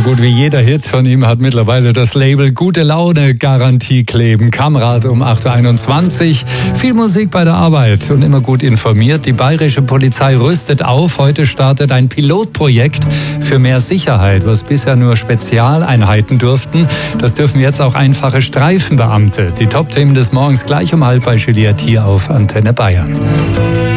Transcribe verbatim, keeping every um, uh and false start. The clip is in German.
gut wie jeder Hit von ihm hat mittlerweile das Label Gute Laune Garantie kleben. Kamrat um acht Uhr einundzwanzig. Viel Musik bei der Arbeit und immer gut informiert. Die bayerische Polizei rüstet auf. Heute startet ein Pilotprojekt für mehr Sicherheit, was bisher nur Spezialeinheiten durften. Das dürfen jetzt auch einfache Streifenbeamte. Die Top-Themen des Morgens gleich um halb bei Juliette hier auf Antenne Bayern.